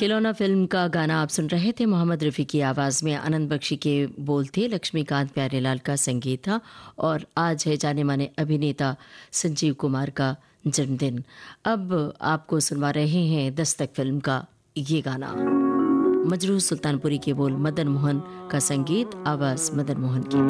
खिलौना फिल्म का गाना आप सुन रहे थे। मोहम्मद रफ़ी की आवाज़ में आनंद बख्शी के बोल थे, लक्ष्मीकांत प्यारेलाल का संगीत था और आज है जाने माने अभिनेता संजीव कुमार का जन्मदिन। अब आपको सुनवा रहे हैं दस्तक फिल्म का ये गाना। मजरूह सुल्तानपुरी के बोल, मदन मोहन का संगीत, आवाज़ मदन मोहन की।